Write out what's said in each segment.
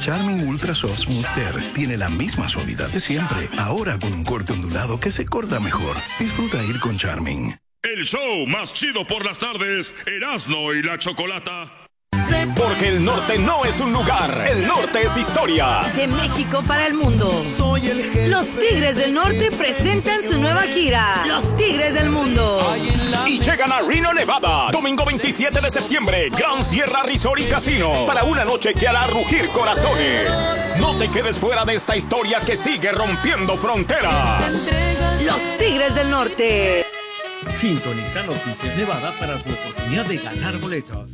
Charmin Ultra Soft Smooth Tear tiene la misma suavidad de siempre, ahora con un corte ondulado que se corta mejor. Disfruta ir con Charmin. El show más chido por las tardes, Erasmo y la Chocolata. Porque el norte no es un lugar, el norte es historia. De México para el mundo. Los Tigres del Norte presentan su nueva gira, Los Tigres del Mundo. Y llegan a Reno, Nevada, domingo 27 de septiembre, Gran Sierra Resort y Casino, para una noche que hará rugir corazones. No te quedes fuera de esta historia que sigue rompiendo fronteras. Los Tigres del Norte. Sintoniza Noticias Nevada para tu oportunidad de ganar boletos.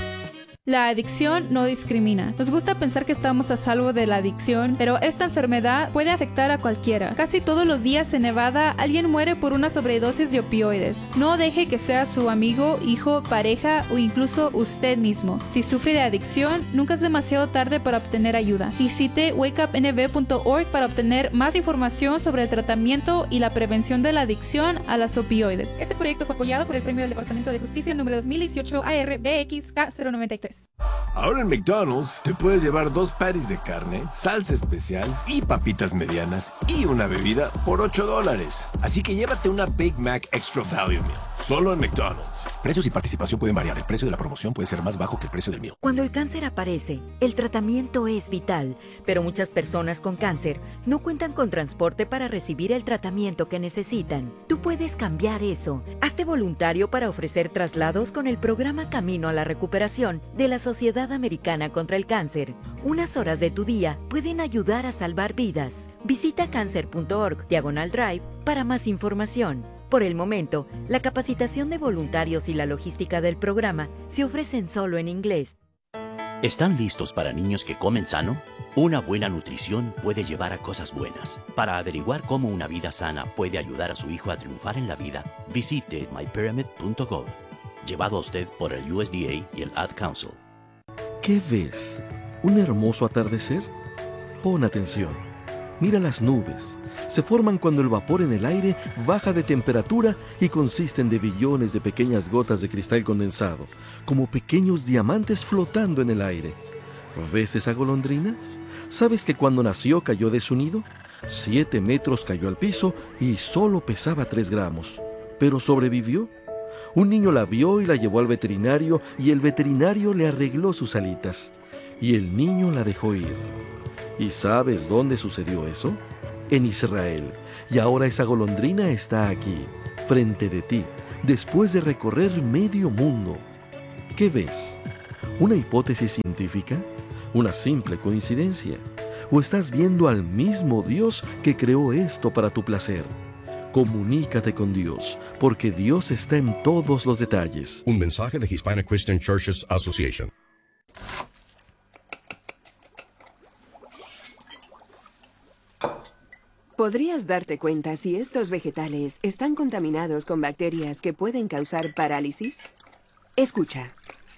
La adicción no discrimina. Nos gusta pensar que estamos a salvo de la adicción, pero esta enfermedad puede afectar a cualquiera. Casi todos los días en Nevada alguien muere por una sobredosis de opioides. No deje que sea su amigo, hijo, pareja o incluso usted mismo. Si sufre de adicción, nunca es demasiado tarde para obtener ayuda. Visite wakeupnv.org para obtener más información sobre el tratamiento y la prevención de la adicción a las opioides. Este proyecto fue apoyado por el Premio del Departamento de Justicia número 2018 ARBXK093. Ahora en McDonald's te puedes llevar 2 patties de carne, salsa especial y papitas medianas y una bebida por $8. Así que llévate una Big Mac Extra Value Meal, solo en McDonald's. Precios y participación pueden variar. El precio de la promoción puede ser más bajo que el precio del meal. Cuando el cáncer aparece, el tratamiento es vital, pero muchas personas con cáncer no cuentan con transporte para recibir el tratamiento que necesitan. Tú puedes cambiar eso. Hazte voluntario para ofrecer traslados con el programa Camino a la Recuperación de la Sociedad Americana contra el Cáncer. Unas horas de tu día pueden ayudar a salvar vidas. Visita cancer.org/drive para más información. Por el momento, la capacitación de voluntarios y la logística del programa se ofrecen solo en inglés. ¿Están listos para niños que comen sano? Una buena nutrición puede llevar a cosas buenas. Para averiguar cómo una vida sana puede ayudar a su hijo a triunfar en la vida, visite mypyramid.gov. Llevado a usted por el USDA y el Ad Council. ¿Qué ves? ¿Un hermoso atardecer? Pon atención. Mira las nubes. Se forman cuando el vapor en el aire baja de temperatura y consisten de billones de pequeñas gotas de cristal condensado, como pequeños diamantes flotando en el aire. ¿Ves esa golondrina? ¿Sabes que cuando nació cayó de su nido? 7 metros cayó al piso y solo pesaba 3 gramos. ¿Pero sobrevivió? Un niño la vio y la llevó al veterinario y el veterinario le arregló sus alitas. Y el niño la dejó ir. ¿Y sabes dónde sucedió eso? En Israel. Y ahora esa golondrina está aquí, frente de ti, después de recorrer medio mundo. ¿Qué ves? ¿Una hipótesis científica? ¿Una simple coincidencia? ¿O estás viendo al mismo Dios que creó esto para tu placer? Comunícate con Dios, porque Dios está en todos los detalles. Un mensaje de Hispanic Christian Churches Association. ¿Podrías darte cuenta si estos vegetales están contaminados con bacterias que pueden causar parálisis? Escucha.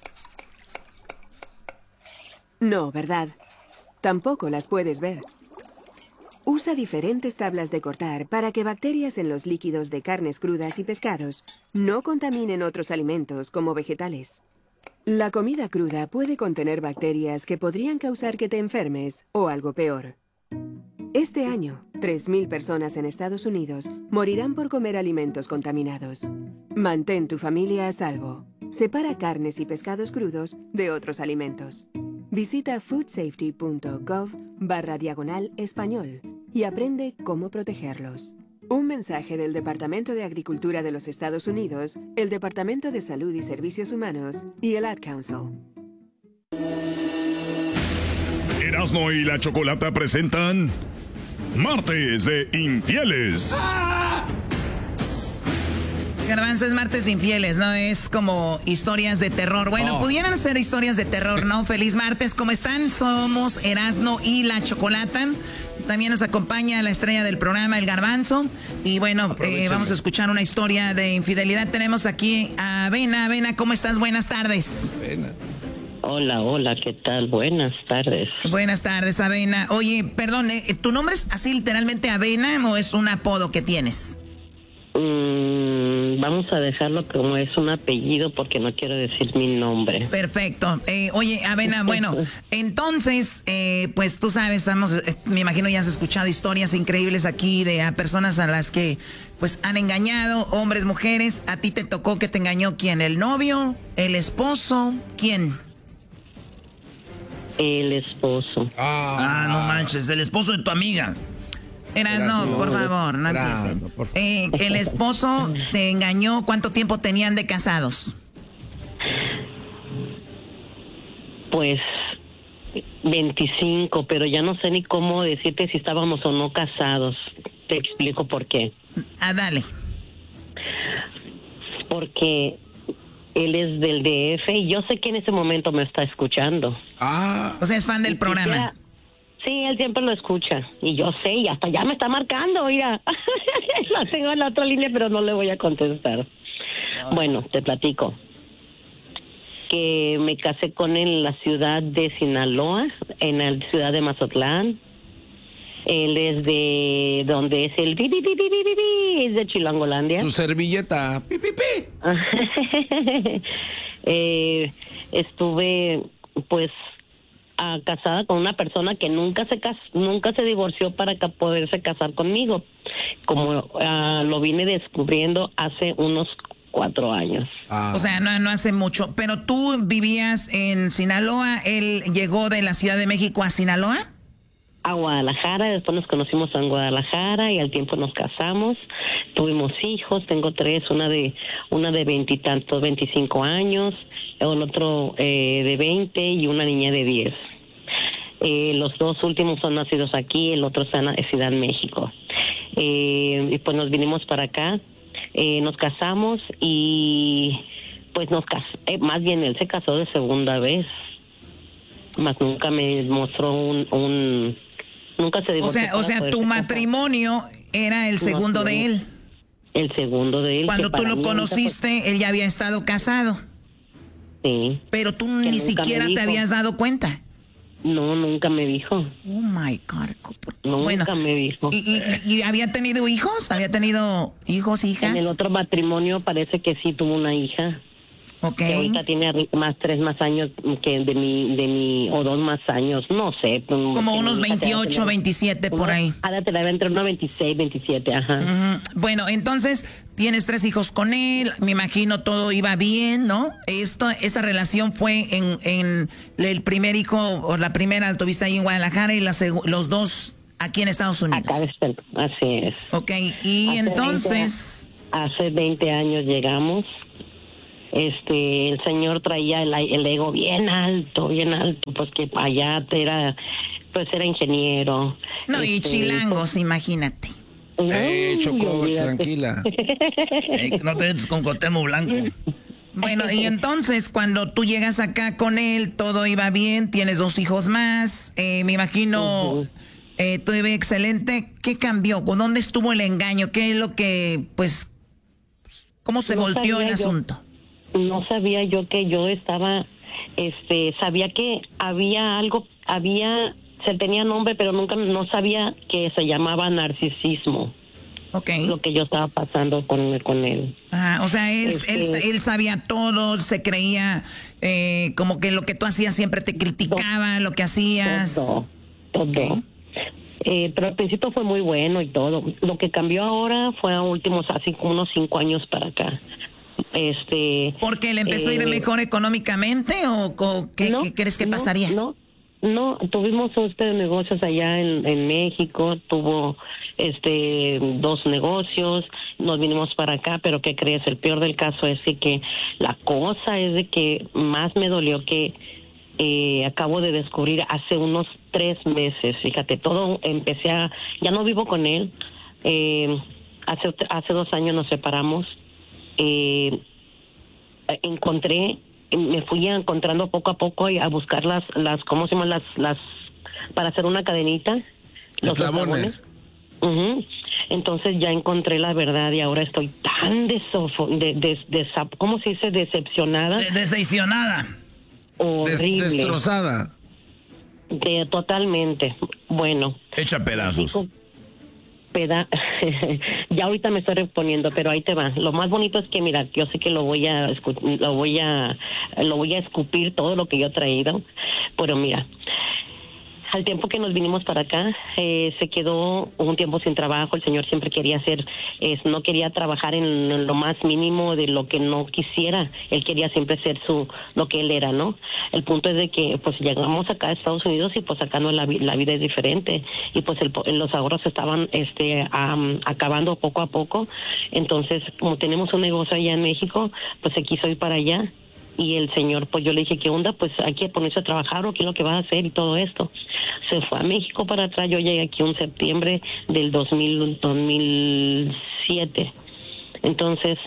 No, ¿verdad? Tampoco las puedes ver. Usa diferentes tablas de cortar para que bacterias en los líquidos de carnes crudas y pescados no contaminen otros alimentos como vegetales. La comida cruda puede contener bacterias que podrían causar que te enfermes o algo peor. Este año, 3,000 personas en Estados Unidos morirán por comer alimentos contaminados. Mantén tu familia a salvo. Separa carnes y pescados crudos de otros alimentos. Visita foodsafety.gov/español y aprende cómo protegerlos. Un mensaje del Departamento de Agricultura de los Estados Unidos, el Departamento de Salud y Servicios Humanos y el Ad Council. Erasmo y la Chocolata presentan Martes de Infieles. Garbanzo, es martes de infieles, ¿no? Es como historias de terror. Bueno, pudieran ser historias de terror, ¿no? Feliz martes, ¿cómo están? Somos Erasmo y la Chocolata. También nos acompaña la estrella del programa, el Garbanzo. Y bueno, vamos a escuchar una historia de infidelidad. Tenemos aquí a Avena. Avena, ¿cómo estás? Buenas tardes. Avena. Hola, ¿qué tal? Buenas tardes. Buenas tardes, Avena. Oye, perdón, ¿tu nombre es así literalmente Avena o es un apodo que tienes? Vamos a dejarlo como es un apellido porque no quiero decir mi nombre. Perfecto. Oye, Avena, bueno, entonces, pues tú sabes, me imagino ya has escuchado historias increíbles aquí de personas a las que pues han engañado, hombres, mujeres. ¿A ti te tocó que te engañó quién? ¿El novio? ¿El esposo? ¿Quién? El esposo. No manches, el esposo de tu amiga. Erasno, por favor, no empieces. El esposo te engañó. ¿Cuánto tiempo tenían de casados? Pues 25, pero ya no sé ni cómo decirte si estábamos o no casados. Te explico por qué. Dale. Porque él es del DF y yo sé que en ese momento me está escuchando. O sea, es fan del programa. Sí, él siempre lo escucha. Y yo sé, y hasta ya me está marcando, mira. La tengo en la otra línea, pero no le voy a contestar. Bueno, te platico. Que me casé con él en la ciudad de Sinaloa, en la ciudad de Mazatlán. Él es de donde es el es de Chilangolandia. Su servilleta. Estuve, pues, casada con una persona que nunca se divorció para poderse casar conmigo, como lo vine descubriendo hace unos 4 años. O sea, no hace mucho. Pero tú vivías en Sinaloa, él llegó de la Ciudad de México a Sinaloa. A Guadalajara, después nos conocimos en Guadalajara y al tiempo nos casamos, tuvimos hijos, tengo 3, una de 25 años, el otro de 20 y una niña de 10. Los 2 últimos son nacidos aquí, el otro está en Ciudad de México. Y pues nos vinimos para acá, nos casamos y pues más bien él se casó de segunda vez, más nunca me mostró nunca se divorció. O sea, tu matrimonio era el segundo de él. El segundo de él. Cuando tú lo conociste, él ya había estado casado. Sí. Pero tú ni siquiera te habías dado cuenta. No, nunca me dijo. Oh my God. Nunca me dijo. ¿Y había tenido hijos? ¿Había tenido hijos, hijas? En el otro matrimonio parece que sí tuvo una hija. Okay. Que ahorita tiene 3 más años que de mi o 2 más años, no sé. Como unos 28, 27 por ahí. Ahora te la va entre unos 26, 27, ajá. Bueno, entonces tienes 3 hijos con él, me imagino todo iba bien, ¿no? Esa relación fue en el primer hijo, o la primera la tuviste ahí en Guadalajara y los 2 aquí en Estados Unidos. Acá así es. Ok, y entonces... Hace 20 años llegamos. El señor traía el ego bien alto, pues que allá era ingeniero. No, y chilangos, pues, imagínate. Choco, tranquila. No te metes con Cuauhtémoc Blanco. Bueno, y entonces cuando tú llegas acá con él, todo iba bien, tienes 2 hijos más, me imagino, todo iba excelente. ¿Qué cambió? ¿Dónde estuvo el engaño? ¿Qué es lo que, pues, cómo se volteó el asunto? No sabía yo que yo estaba, sabía que había algo, se tenía nombre, pero no sabía que se llamaba narcisismo. Okay. Lo que yo estaba pasando con él. O sea, él sabía todo, se creía como que lo que tú hacías siempre te criticaba, lo que hacías. Todo. Okay. Pero al principio fue muy bueno y todo. Lo que cambió ahora fue a últimos, así como unos 5 años para acá. ¿Porque le empezó a ir mejor económicamente o qué crees que pasaría? No, tuvimos negocios allá en México, tuvo 2 negocios, nos vinimos para acá, pero ¿qué crees? El peor del caso es que la cosa es de que más me dolió que acabo de descubrir hace unos 3 meses, fíjate, todo ya no vivo con él, hace 2 años nos separamos. Me fui encontrando poco a poco a buscar las ¿cómo se llaman? las para hacer una cadenita, los eslabones. Entonces ya encontré la verdad y ahora estoy tan ¿cómo se dice? Decepcionada. Decepcionada. Horrible. Destrozada. Totalmente. Bueno. Hecha pedazos. Ya ahorita me estoy reponiendo, pero ahí te va. Lo más bonito es que, mira, yo sé que lo voy a escupir todo lo que yo he traído, pero mira, al tiempo que nos vinimos para acá, se quedó un tiempo sin trabajo. El señor siempre quería no quería trabajar en lo más mínimo de lo que no quisiera. Él quería siempre ser lo que él era, ¿no? El punto es de que, pues, llegamos acá a Estados Unidos y, pues, acá no la vida es diferente. Y, pues, los ahorros estaban, acabando poco a poco. Entonces, como tenemos un negocio allá en México, pues, se quiso ir para allá. Y el señor, pues yo le dije, ¿qué onda? Pues hay que ponerse a trabajar, o qué es lo que va a hacer y todo esto. Se fue a México para atrás. Yo llegué aquí en septiembre del 2007. Entonces,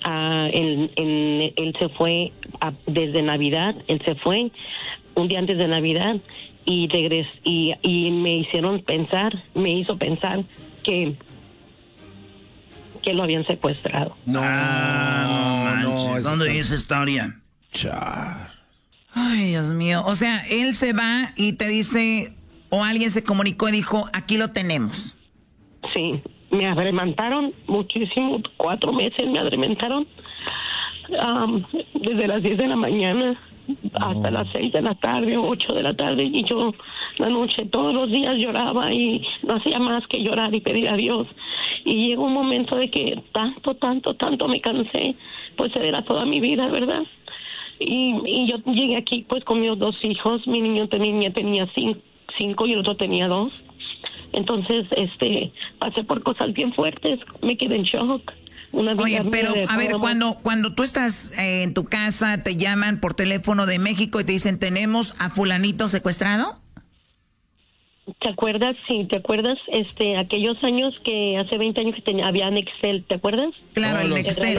él se fue desde Navidad. Él se fue un día antes de Navidad y regresó. Y me hizo pensar que lo habían secuestrado. No manches. ¿Dónde es esa historia? Ay, Dios mío. O sea, él se va y te dice, o alguien se comunicó y dijo, aquí lo tenemos. Sí, me adremantaron muchísimo, 4 meses me adremantaron, desde las 10 de la mañana hasta las 6 de la tarde, 8 de la tarde, y yo la noche todos los días lloraba y no hacía más que llorar y pedir a Dios. Y llegó un momento de que tanto me cansé, pues era toda mi vida, ¿verdad? Y yo llegué aquí pues con mis 2 hijos. Mi niña tenía 5 y el otro tenía 2. Entonces, pasé por cosas bien fuertes, me quedé en shock. Oye, pero a ver, cuando tú estás en tu casa, te llaman por teléfono de México y te dicen, tenemos a fulanito secuestrado. ¿Te acuerdas? Sí, ¿te acuerdas? Aquellos años que hace 20 años que había Nextel, ¿te acuerdas? Claro, el Nextel.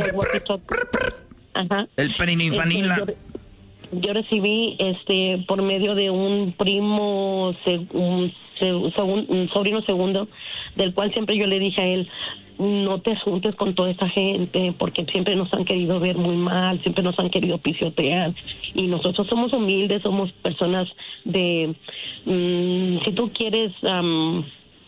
Ajá. El Perinifanila. Yo recibí por medio de un primo, un sobrino segundo, del cual siempre yo le dije a él, no te juntes con toda esta gente, porque siempre nos han querido ver muy mal, siempre nos han querido pisotear, y nosotros somos humildes, somos personas de, si tú quieres, no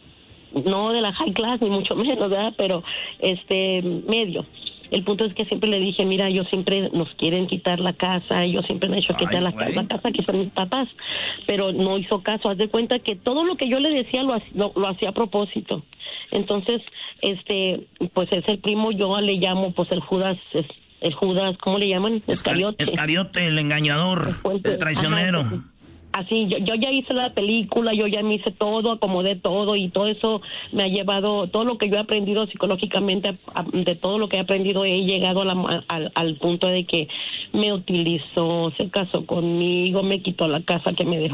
de la high class, ni mucho menos, ¿verdad? Pero medio. El punto es que siempre le dije, mira, yo siempre nos quieren quitar la casa, yo siempre me he hecho quitar la casa que son mis papás, pero no hizo caso. Haz de cuenta que todo lo que yo le decía lo hacía a propósito. Entonces, pues es el primo, yo le llamo, pues el Judas, ¿cómo le llaman? Escariote, el engañador, el traicionero. Ajá, así, yo ya hice la película, yo ya me hice todo, acomodé todo, y todo eso me ha llevado, todo lo que yo he aprendido psicológicamente, de todo lo que he aprendido, he llegado al punto de que me utilizó, se casó conmigo, me quitó la casa que me dejó.